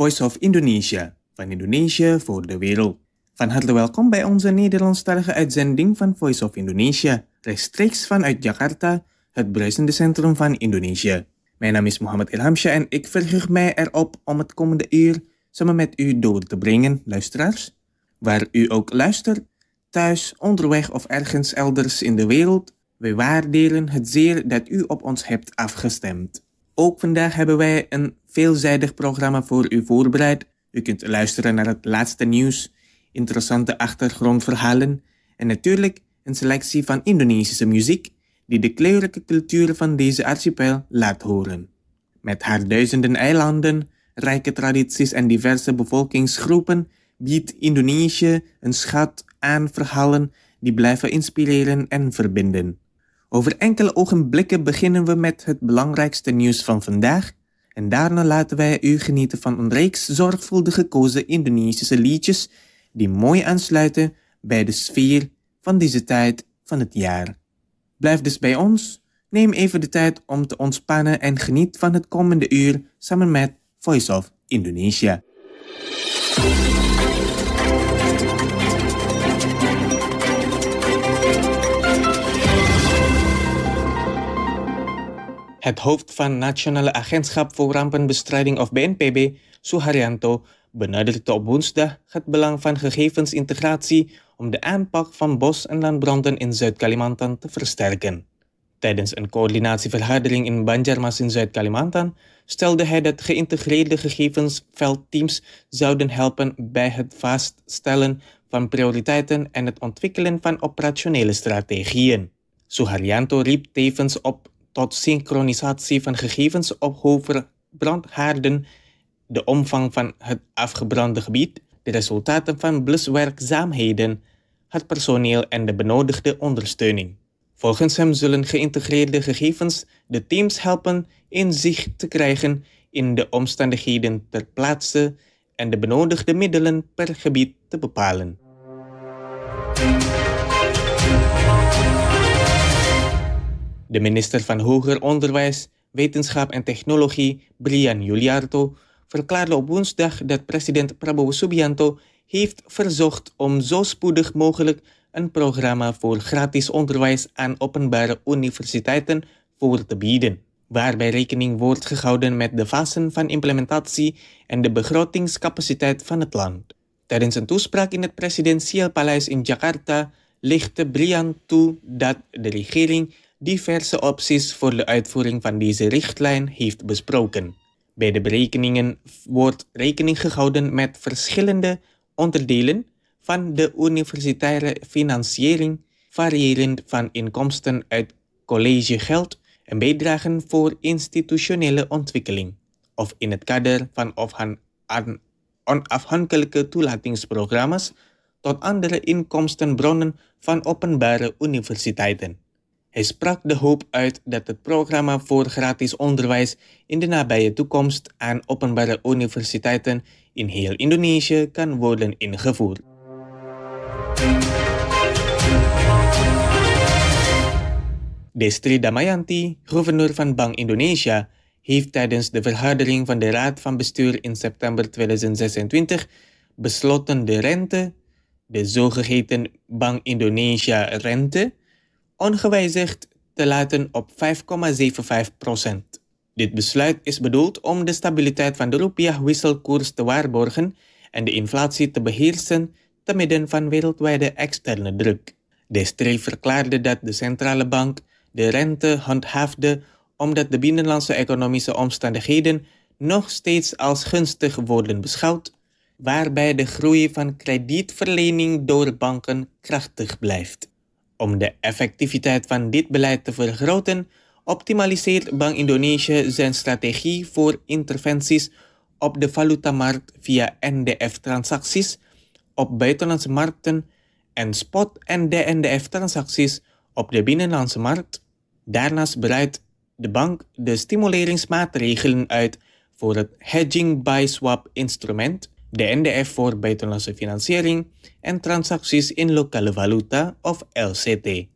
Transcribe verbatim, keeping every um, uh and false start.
Voice of Indonesia, van Indonesië voor de wereld. Van harte welkom bij onze Nederlandstalige uitzending van Voice of Indonesia, rechtstreeks vanuit Jakarta, het bruisende centrum van Indonesië. Mijn naam is Mohammed Ilhamsha en ik verheug mij erop om het komende uur samen met u door te brengen, luisteraars. Waar u ook luistert, thuis, onderweg of ergens elders in de wereld, wij waarderen het zeer dat u op ons hebt afgestemd. Ook vandaag hebben wij een veelzijdig programma voor u voorbereid. U kunt luisteren naar het laatste nieuws, interessante achtergrondverhalen en natuurlijk een selectie van Indonesische muziek die de kleurrijke cultuur van deze archipel laat horen. Met haar duizenden eilanden, rijke tradities en diverse bevolkingsgroepen biedt Indonesië een schat aan verhalen die blijven inspireren en verbinden. Over enkele ogenblikken beginnen we met het belangrijkste nieuws van vandaag en daarna laten wij u genieten van een reeks zorgvuldig gekozen Indonesische liedjes die mooi aansluiten bij de sfeer van deze tijd van het jaar. Blijf dus bij ons, neem even de tijd om te ontspannen en geniet van het komende uur samen met Voice of Indonesia. Het hoofd van Nationale Agentschap voor Rampenbestrijding of B N P B, Suharyanto, benadrukte op woensdag het belang van gegevensintegratie om de aanpak van bos- en landbranden in Zuid-Kalimantan te versterken. Tijdens een coördinatievergadering in Banjarmasin, Zuid-Kalimantan, stelde hij dat geïntegreerde gegevensveldteams zouden helpen bij het vaststellen van prioriteiten en het ontwikkelen van operationele strategieën. Suharyanto riep tevens op tot synchronisatie van gegevens over brandhaarden, de omvang van het afgebrande gebied, de resultaten van bluswerkzaamheden, het personeel en de benodigde ondersteuning. Volgens hem zullen geïntegreerde gegevens de teams helpen inzicht te krijgen in de omstandigheden ter plaatse en de benodigde middelen per gebied te bepalen. De minister van Hoger Onderwijs, Wetenschap en Technologie, Brian Juliarto, verklaarde op woensdag dat president Prabowo Subianto heeft verzocht om zo spoedig mogelijk een programma voor gratis onderwijs aan openbare universiteiten voor te bieden, waarbij rekening wordt gehouden met de fasen van implementatie en de begrotingscapaciteit van het land. Tijdens een toespraak in het presidentieel paleis in Jakarta lichtte Brian toe dat de regering diverse opties voor de uitvoering van deze richtlijn heeft besproken. Bij de berekeningen wordt rekening gehouden met verschillende onderdelen van de universitaire financiering, variërend van inkomsten uit collegegeld en bijdragen voor institutionele ontwikkeling, of in het kader van onafhankelijke toelatingsprogramma's tot andere inkomstenbronnen van openbare universiteiten. Hij sprak de hoop uit dat het programma voor gratis onderwijs in de nabije toekomst aan openbare universiteiten in heel Indonesië kan worden ingevoerd. Destri Damayanti, gouverneur van Bank Indonesia, heeft tijdens de vergadering van de Raad van Bestuur in september tweeduizend zesentwintig besloten de rente, de zogeheten Bank Indonesia rente, ongewijzigd te laten op vijf komma zevenenvijftig procent. Dit besluit is bedoeld om de stabiliteit van de rupiah-wisselkoers te waarborgen en de inflatie te beheersen te midden van wereldwijde externe druk. Destri verklaarde dat de centrale bank de rente handhaafde omdat de binnenlandse economische omstandigheden nog steeds als gunstig worden beschouwd, waarbij de groei van kredietverlening door banken krachtig blijft. Om de effectiviteit van dit beleid te vergroten, optimaliseert Bank Indonesië zijn strategie voor interventies op de valutamarkt via N D F-transacties op buitenlandse markten en spot- en de N D F-transacties op de binnenlandse markt. Daarnaast breidt de bank de stimuleringsmaatregelen uit voor het Hedging by Swap instrument, de N D F voor buitenlandse financiering en transacties in lokale valuta of L C T.